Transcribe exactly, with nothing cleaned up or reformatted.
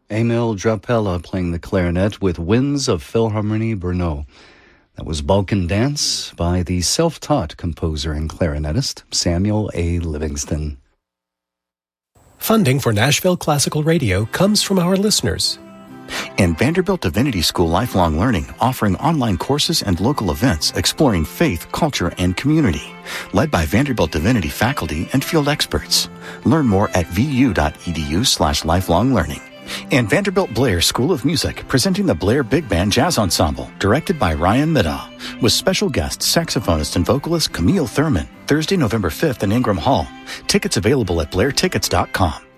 Emil Drapella playing the clarinet with Winds of Philharmonie Brno. That was Balkan Dance by the self-taught composer and clarinetist Samuel A. Livingston. Funding for Nashville Classical Radio comes from our listeners. And Vanderbilt Divinity School Lifelong Learning, offering online courses and local events exploring faith, culture, and community. Led by Vanderbilt Divinity faculty and field experts. Learn more at vu.edu slash lifelong learning. And Vanderbilt Blair School of Music, presenting the Blair Big Band Jazz Ensemble, directed by Ryan Middaugh, with special guest saxophonist and vocalist Camille Thurman, Thursday, November fifth in Ingram Hall. Tickets available at blair tickets dot com.